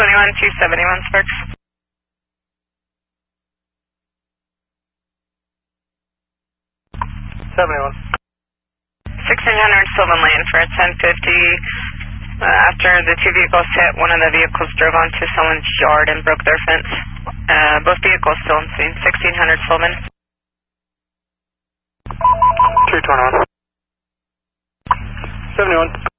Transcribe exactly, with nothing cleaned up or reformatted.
twenty-one, two seventy-one, Sparks. seventy-one. sixteen hundred Sylvan Lane for a ten fifty. Uh, after the two vehicles hit, one of the vehicles drove onto someone's yard and broke their fence. Uh, both vehicles still on scene. sixteen hundred Sylvan. two twenty-one. seventy-one.